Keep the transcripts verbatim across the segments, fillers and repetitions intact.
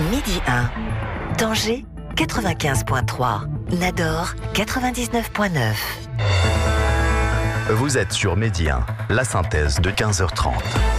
Midi un. Tanger, quatre-vingt-quinze virgule trois. Nador, quatre-vingt-dix-neuf virgule neuf. Vous êtes sur Midi un, la synthèse de quinze heures trente.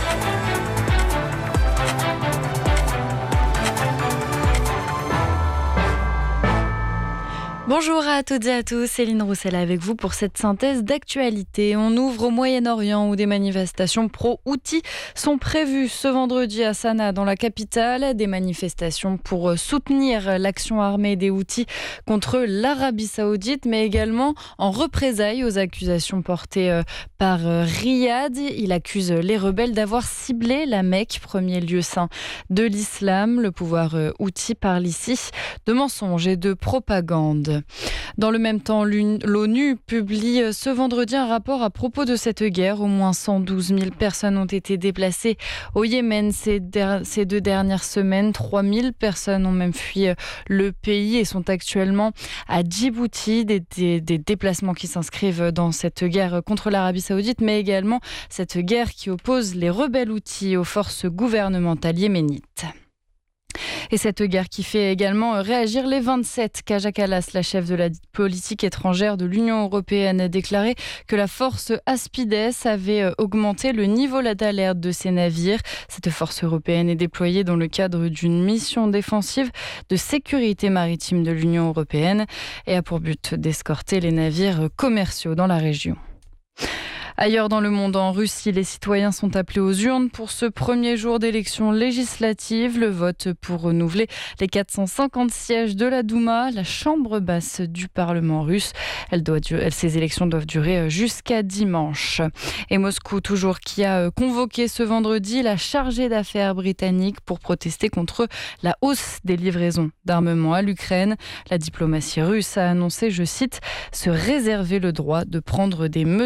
Bonjour à toutes et à tous, Céline Roussel avec vous pour cette synthèse d'actualité. On ouvre au Moyen-Orient où des manifestations pro-Houthis sont prévues ce vendredi à Sanaa dans la capitale. Des manifestations pour soutenir l'action armée des Houthis contre l'Arabie Saoudite, mais également en représailles aux accusations portées par Riyad. Il accuse les rebelles d'avoir ciblé la Mecque, premier lieu saint de l'islam. Le pouvoir Houthi parle ici de mensonges et de propagande. Dans le même temps, l'ONU publie ce vendredi un rapport à propos de cette guerre. Au moins cent douze mille personnes ont été déplacées au Yémen ces, der- ces deux dernières semaines. trois mille personnes ont même fui le pays et sont actuellement à Djibouti. Des, des, des déplacements qui s'inscrivent dans cette guerre contre l'Arabie Saoudite, mais également cette guerre qui oppose les rebelles Houthis aux forces gouvernementales yéménites. Et cette guerre qui fait également réagir les vingt-sept. Kaja Kallas, la chef de la politique étrangère de l'Union européenne, a déclaré que la force Aspides avait augmenté le niveau d'alerte de ses navires. Cette force européenne est déployée dans le cadre d'une mission défensive de sécurité maritime de l'Union européenne et a pour but d'escorter les navires commerciaux dans la région. Ailleurs dans le monde, en Russie, les citoyens sont appelés aux urnes pour ce premier jour d'élection législative. Le vote pour renouveler les quatre cent cinquante sièges de la Douma, la chambre basse du Parlement russe. Elle doit durer, ces élections doivent durer jusqu'à dimanche. Et Moscou, toujours, qui a convoqué ce vendredi la chargée d'affaires britannique pour protester contre la hausse des livraisons d'armement à l'Ukraine. La diplomatie russe a annoncé, je cite, se réserver le droit de prendre des mesures